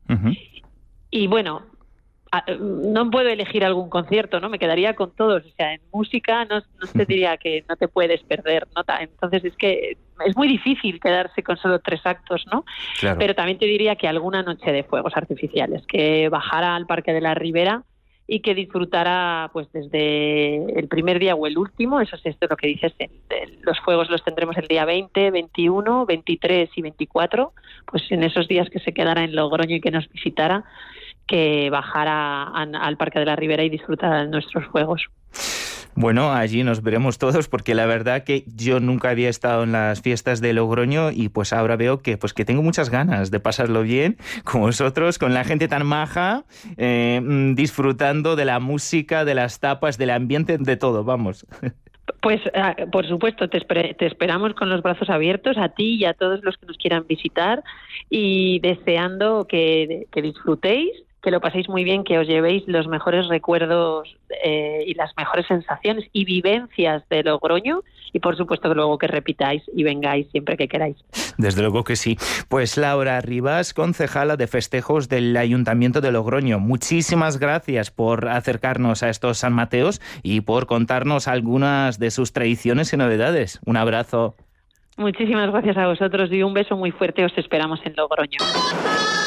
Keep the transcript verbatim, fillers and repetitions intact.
Uh-huh. Y bueno, no puedo elegir algún concierto, ¿no? Me quedaría con todos. O sea, en música no, no te diría que no te puedes perder, ¿no? Entonces es que es muy difícil quedarse con solo tres actos, ¿no? Claro. Pero también te diría que alguna noche de fuegos artificiales, que bajara al Parque de la Ribera y que disfrutara pues desde el primer día o el último. Eso es esto lo que dices, el, el, los fuegos los tendremos el día veinte, veintiuno, veintitrés y veinticuatro, pues en esos días que se quedara en Logroño y que nos visitara, que bajara a, al Parque de la Ribera y disfrutara de nuestros fuegos. Bueno, allí nos veremos todos, porque la verdad que yo nunca había estado en las fiestas de Logroño y pues ahora veo que pues que tengo muchas ganas de pasarlo bien con vosotros, con la gente tan maja, eh, disfrutando de la música, de las tapas, del ambiente, de todo, vamos. Pues, uh, por supuesto, te, esper- te esperamos con los brazos abiertos, a ti y a todos los que nos quieran visitar, y deseando que, que disfrutéis, que lo paséis muy bien, que os llevéis los mejores recuerdos eh, y las mejores sensaciones y vivencias de Logroño, y por supuesto que luego que repitáis y vengáis siempre que queráis. Desde luego que sí. Pues Laura Rivas, concejala de festejos del Ayuntamiento de Logroño, muchísimas gracias por acercarnos a estos San Mateos y por contarnos algunas de sus tradiciones y novedades. Un abrazo. Muchísimas gracias a vosotros y un beso muy fuerte. Os esperamos en Logroño.